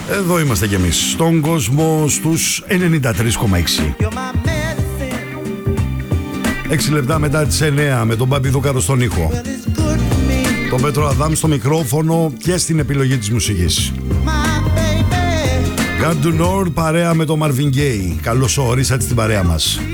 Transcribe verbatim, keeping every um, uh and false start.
Εδώ είμαστε κι εμείς, στον κόσμο στους ενενήντα τρία κόμμα έξι. Έξι λεπτά μετά τις εννέα με τον Παπιδούκαρο στον ήχο, τον Πέτρο Αδάμ στο μικρόφωνο και στην επιλογή της μουσικής. God do Nord παρέα με τον Marvin Gaye. Καλώς ορίσατε στην παρέα μας.